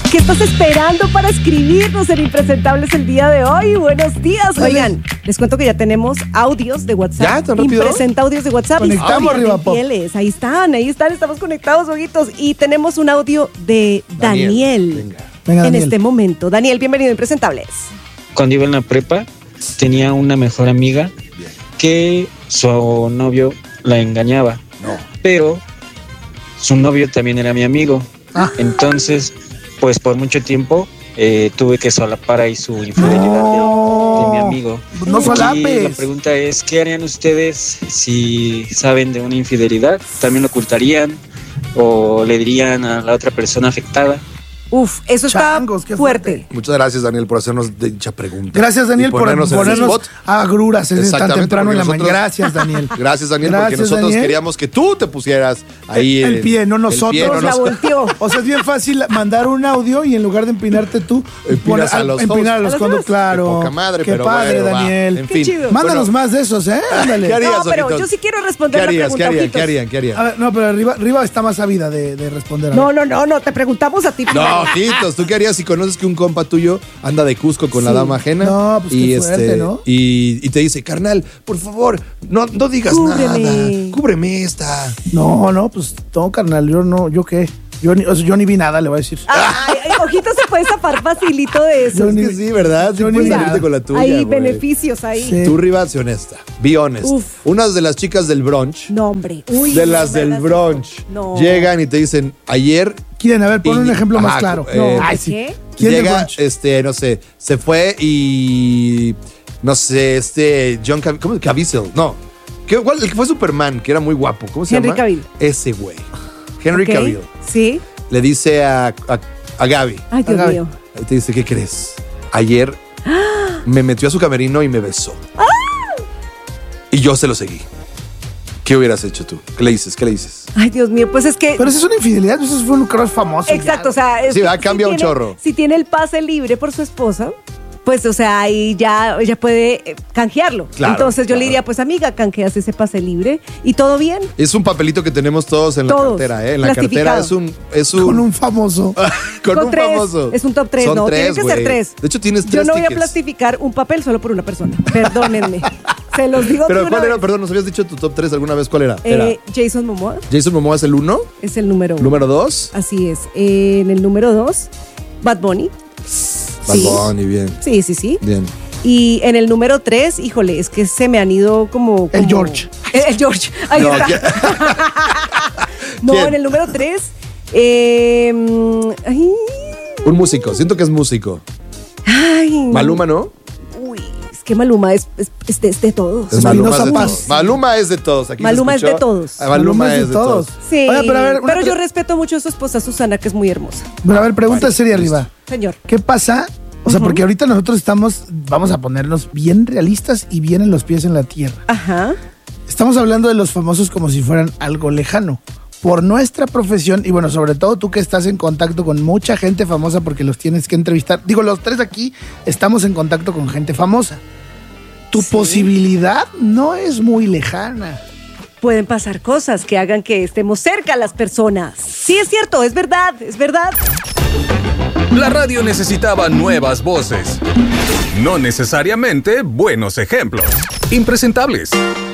¿Qué estás esperando para escribirnos en Impresentables el día de hoy? Buenos días. Oigan, les cuento que ya tenemos audios de WhatsApp. ¿Ya? ¿Tan rápido? Impresenta audios de WhatsApp. Conectamos, Rivapop. Ahí están, estamos conectados, ojitos. Y tenemos un audio de Daniel. Venga, en Daniel. este momento. Daniel, bienvenido a Impresentables. Cuando iba en la prepa, tenía una mejor amiga que su novio la engañaba. No. Pero su novio también era mi amigo. Entonces, pues por mucho tiempo tuve que solapar ahí su infidelidad de mi amigo. No Y solapes. la pregunta es, ¿qué harían ustedes si saben de una infidelidad? ¿También lo ocultarían o le dirían a la otra persona afectada? Uf, eso Changos, está qué fuerte. Muchas gracias, Daniel, por hacernos dicha pregunta. Gracias, Daniel, Y por ponernos en el ponernos spot. a agruras tan Exactamente, temprano en la porque mañana. nosotros- Gracias, Daniel. Gracias, Daniel, porque Gracias, nosotros Daniel. queríamos que tú te pusieras ahí El pie, no nosotros. no La volteó. O sea, es bien fácil mandar un audio y en lugar de empinarte tú, Empinas a los empinar a hosts. los A los condos, hosts. claro. Qué poca madre, Qué pero padre, bueno, va. Daniel. En Qué fin. chido. Mándanos Bueno, más de esos, ándale. ¿Qué harías, No, pero ojitos? yo sí quiero responder ¿Qué la harías? pregunta, ojitos. ¿Qué harían? A ver, no, pero Riva está más ávida de responder. No, te preguntamos a ti. No, ojitos, ¿tú qué harías si conoces que un compa tuyo anda de Cusco con la Sí. dama ajena? No, pues qué fuerte, ¿no? Y te dice, carnal, por favor, no digas Cúbreme. nada. Cúbreme esta. No, pues no, carnal, yo qué. Yo ni vi nada, le voy a decir. Ay, ojitos se puede zafar facilito de eso. Es que sí, ¿verdad? Sí yo ni puedes nada. salirte con la tuya, Hay güey. beneficios ahí. Sí. Tú, Riva, sé honesta. Be honest. Uf. Unas de las chicas del brunch, No, hombre. Uy, de las no, del ¿verdad? brunch, No. llegan y te dicen, ayer... ¿Quieren? A ver, pon Y- un ejemplo más ajá, claro. No, Ay, ¿de sí. qué? ¿Quién del llega, brunch? no sé, se fue y... No sé, John Caviezel. No. ¿Cuál? El que fue Superman, que era muy guapo. ¿Cómo se Henry llama? Cavill. Ese güey. Henry Ok, Cavill. Sí. Le dice a Gaby. Ay, Dios Gaby. mío. Ahí te dice, ¿qué crees? Ayer me metió a su camerino y me besó. Y yo se lo seguí. ¿Qué hubieras hecho tú? ¿Qué le dices? Ay, Dios mío. Pues es que. Pero eso es una infidelidad, eso fue un crush famoso. Exacto, o ya. sea. es Sí, que va, cambia un tiene- chorro. Si tiene el pase libre por su esposa, pues, o sea, ahí ya ella puede canjearlo. Claro, Entonces yo claro. le diría, pues, amiga, canjeas ese pase libre y todo bien. Es un papelito que tenemos todos en la Todos, cartera, ¿eh? En la cartera plastificado. es un... Con un famoso. con Son un tres. famoso. Es un top 3, Son ¿no? tres, Tienen que ser güey. 3. De hecho, tienes Yo tres no voy a tickets. plastificar un papel solo por una persona. Perdónenme. Se los digo Pero de una ¿cuál era? vez. Perdón, ¿nos habías dicho tu top 3 alguna vez? ¿Cuál era? Jason Momoa Jason Momoa es el 1. es el número 1. Número 2. Así es. En el número 2, Bad Bunny. Bad Bunny, bien. Sí. Bien. Y en el número 3, híjole, es que se me han ido como... El George. El George. Ahí No, está. ¿quién? No, ¿Quién? en el número 3... Un músico. Siento que es músico. Maluma, ¿no? Uy, es que Maluma es de todos. Es Maluma, es de Espinosa todos. Paz. Maluma es de todos. Aquí se Maluma es de escuchó. todos. Ah, Maluma es de todos. Sí, Oye, pero a ver, una yo respeto mucho a su esposa Susana, que es muy hermosa. Pero a ver, pregunta seria, Riva. Señor. ¿Qué pasa? O sea, porque ahorita nosotros vamos a ponernos bien realistas y bien en los pies en la tierra. Ajá. Estamos hablando de los famosos como si fueran algo lejano. Por nuestra profesión, y bueno, sobre todo tú que estás en contacto con mucha gente famosa porque los tienes que entrevistar. Digo, los tres aquí estamos en contacto con gente famosa. Tu posibilidad no es muy lejana. Pueden pasar cosas que hagan que estemos cerca a las personas. Sí, es cierto, es verdad. La radio necesitaba nuevas voces, no necesariamente buenos ejemplos. Impresentables.